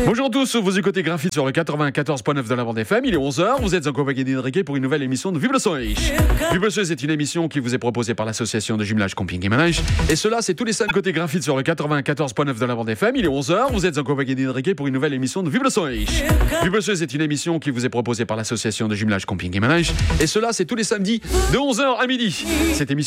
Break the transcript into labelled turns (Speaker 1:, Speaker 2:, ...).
Speaker 1: Bonjour à tous, vous écoutez Graphite sur le 94.9 de la bande FM. Il est 11h, vous êtes en compagnie d'Enrique pour une nouvelle émission de Vive le Son Riche. Vive le Son, c'est une émission qui vous est proposée par l'association de jumelage Camping et Manège. Et cela, c'est tous les 5 côtés Graphite sur le 94.9 de la bande FM. Il est 11h, vous êtes en compagnie d'Enrique pour une nouvelle émission de Vive le Son Riche. Vive le Son, c'est une émission qui vous est proposée par l'association de jumelage Camping et Manège. Et cela, c'est tous les samedis de 11h à midi. Cette émission